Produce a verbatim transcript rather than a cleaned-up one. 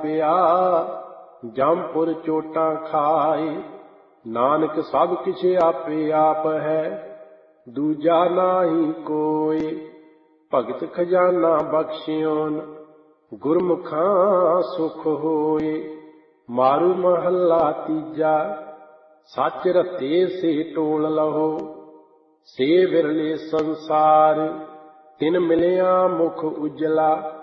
ਪਿਆ, ਜੰਮਪੁਰ ਚੋਟਾਂ ਖਾਏ। ਨਾਨਕ ਸਭ ਕਿਛ ਆਪੇ ਆਪ ਹੈ, ਦੂਜਾ ਨਾਹੀ ਕੋਇ। ਭਗਤ ਖਜ਼ਾਨਾ ਬਖਸ਼ਿਓਨ, ਗੁਰਮੁਖਾਂ ਸੁਖ ਹੋਏ। ਮਾਰੂ ਮਹੱਲਾ ਤੀਜਾ, ਸੱਚ ਰਤੇ ਸੇ ਟੋਲ ਲਹੋ। ਸੇ ਵਿਰਲੇ ਸੰਸਾਰ, ਤਿਨ ਮਿਲਿਆ ਮੁਖ ਉਜਲਾ।